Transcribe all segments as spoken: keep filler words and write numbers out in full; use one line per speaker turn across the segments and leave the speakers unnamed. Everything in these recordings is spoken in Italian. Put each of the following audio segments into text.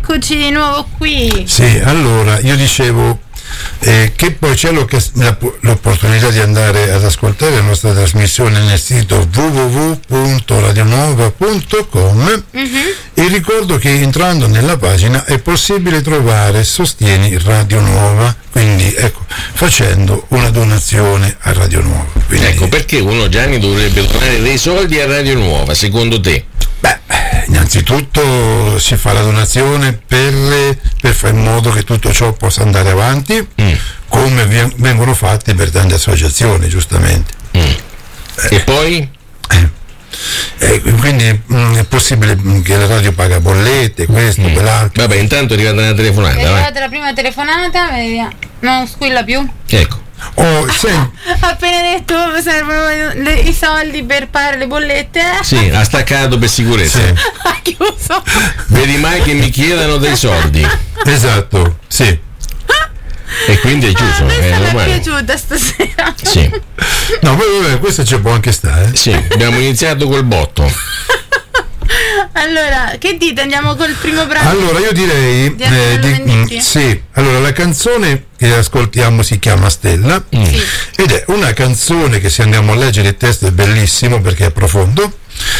eccoci di nuovo qui.
Sì, allora io dicevo eh, che poi c'è l'opportunità di andare ad ascoltare la nostra trasmissione nel sito w w w punto radionuova punto com mm-hmm. e ricordo che entrando nella pagina è possibile trovare Sostieni Radio Nuova, quindi ecco, facendo una donazione a Radio Nuova. Quindi,
ecco perché uno, Gianni, dovrebbe donare dei soldi a Radio Nuova, secondo te?
Beh, innanzitutto si fa la donazione per, per fare in modo che tutto ciò possa andare avanti, mm. come vengono fatti per tante associazioni, giustamente.
Mm. Eh. E poi?
Eh. Eh, quindi mh, è possibile che la radio paga bollette, questo, mm. quell'altro.
Vabbè, intanto è arrivata una telefonata. È
arrivata vai. La prima telefonata, vediamo. Non squilla più.
Ecco.
Oh, sen-
appena detto servono le, i soldi per pagare le bollette.
Sì, ha staccato per sicurezza.
Sì.
Ha chiuso.
Vedi mai che mi chiedano dei soldi.
Esatto, sì.
E quindi è chiuso.
Ah,
è normale.
Mi è piaciuta stasera.
Sì.
No, poi vabbè, questo ci può anche stare.
Sì, abbiamo iniziato col botto.
Allora, che dite? Andiamo col primo brano?
Allora, io direi
di
eh, di, sì, allora la canzone che ascoltiamo si chiama Stella mm. sì. ed è una canzone che, se andiamo a leggere il testo, è bellissimo perché è profondo,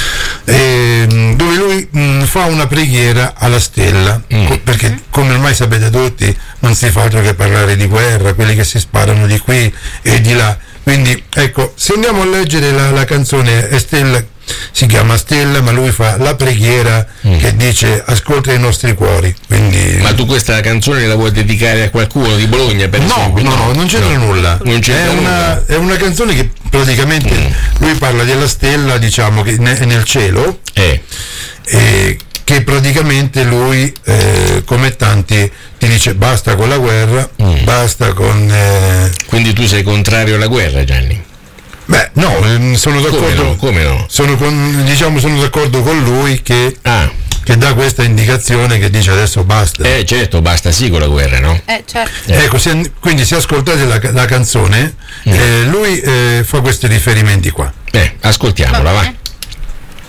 eh, dove lui mh, fa una preghiera alla stella, mm. co- perché come ormai sapete tutti non si fa altro che parlare di guerra, quelli che si sparano di qui e di là, quindi ecco, se andiamo a leggere la, la canzone è Stella, si chiama Stella, ma lui fa la preghiera mm. che dice ascolta i nostri cuori, quindi...
Ma tu questa canzone la vuoi dedicare a qualcuno di Bologna, per
no,
esempio?
No, no, non c'entra no. nulla,
non c'entra
è,
nulla.
Una, è una canzone che praticamente mm. lui parla della stella, diciamo, che è nel cielo
eh.
e che praticamente lui eh, come tanti ti dice basta con la guerra, mm. basta con... Eh...
Quindi tu sei contrario alla guerra, Gianni?
Beh, no, sono d'accordo.
Come no? Come no?
Sono con, diciamo, sono d'accordo con lui che,
ah.
che dà questa indicazione che dice adesso basta.
Eh certo, basta sì con la guerra, no?
Eh certo.
Eh. Ecco, se, quindi se ascoltate la, la canzone, mm. eh, lui eh, fa questi riferimenti qua.
Eh, ascoltiamola, va.